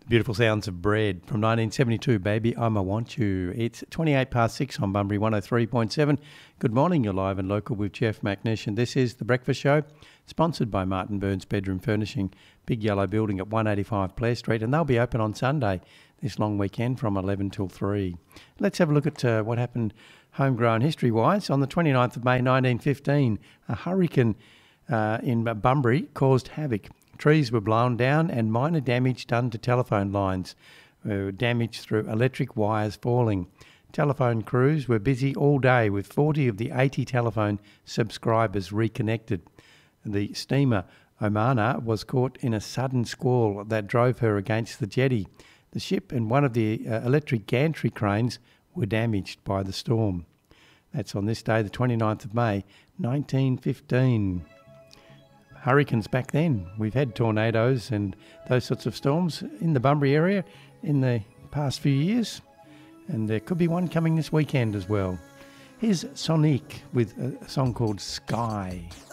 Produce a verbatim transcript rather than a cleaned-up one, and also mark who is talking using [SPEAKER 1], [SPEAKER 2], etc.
[SPEAKER 1] Beautiful sounds of bread from nineteen seventy-two, Baby, I'm a Want You. It's twenty-eight past six on Bunbury one oh three point seven. Good morning, you're live and local with Jeff McNish, and this is The Breakfast Show, sponsored by Martin Burns Bedroom Furnishing, big yellow building at one eighty-five Blair Street, and they'll be open on Sunday this long weekend from eleven till three. Let's have a look at uh, what happened homegrown history-wise. On the twenty-ninth of May nineteen fifteen, a hurricane uh, in Bunbury caused havoc. Trees were blown down and minor damage done to telephone lines, uh, damage through electric wires falling. Telephone crews were busy all day with forty of the eighty telephone subscribers reconnected. The steamer Omana was caught in a sudden squall that drove her against the jetty. The ship and one of the uh, electric gantry cranes were damaged by the storm. That's on this day, the twenty-ninth of May, nineteen fifteen. Hurricanes back then. We've had tornadoes and those sorts of storms in the Bunbury area in the past few years, and there could be one coming this weekend as well. Here's Sonique with a song called Sky.